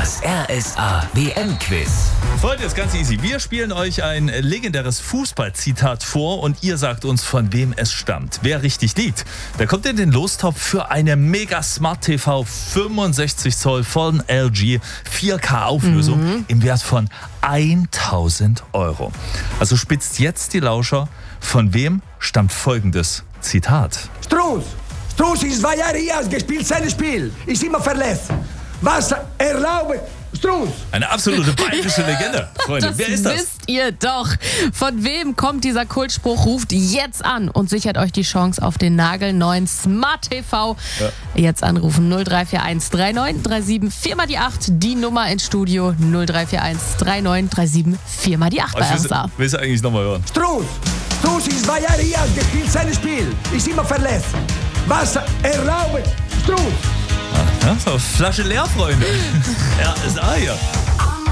Das RSA WM-Quiz. Freunde, ist ganz easy. Wir spielen euch ein legendäres Fußballzitat vor und ihr sagt uns, von wem es stammt. Wer richtig liegt, der kommt in den Lostopf für eine Mega Smart TV 65 Zoll von LG 4K Auflösung im Wert von 1000 €. Also spitzt jetzt die Lauscher. Von wem stammt folgendes Zitat? Struss ist 2 Jahre hier, gespielt sein Spiel. Ist immer verletzt. Was erlaubt Struss? Eine absolute bayerische Legende, Freunde. Das Wer ist das? wisst ihr doch. Von wem kommt dieser Kultspruch? Ruft jetzt an und sichert euch die Chance auf den nagelneuen Smart TV. Ja. Jetzt anrufen 0341 3937 4 mal die 8. Die Nummer ins Studio 0341 3937 4 mal die 8 bei RSA. Willst du eigentlich nochmal hören? Struss ist 2 Jahre hier, gespielt sein Spiel. Ist immer verletzt. Was erlaubt Struss? Ja, so, Flasche leer, Freunde.